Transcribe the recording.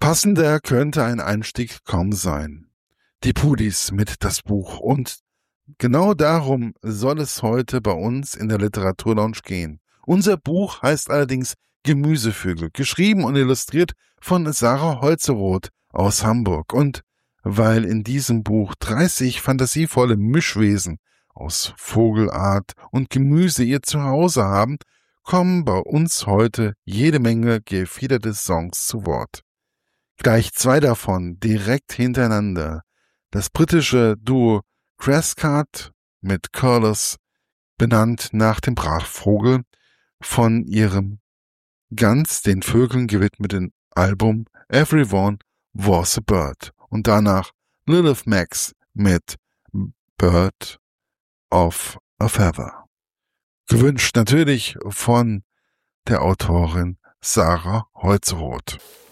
Passender könnte ein Einstieg kaum sein. Die Pudis mit das Buch. Und genau darum soll es heute bei uns in der Literaturlounge gehen. Unser Buch heißt allerdings Gemüsevögel, geschrieben und illustriert von Sarah Holzeroth aus Hamburg. Und weil in diesem Buch 30 fantasievolle Mischwesen aus Vogelart und Gemüse ihr Zuhause haben, kommen bei uns heute jede Menge gefiederte Songs zu Wort. Gleich zwei davon direkt hintereinander. Das britische Duo Crescat mit Curlers, benannt nach dem Brachvogel, von ihrem ganz den Vögeln gewidmeten Album Everyone Was a Bird. Und danach Lilith Max mit Bird of a Feather. Gewünscht natürlich von der Autorin Sarah Holzeroth.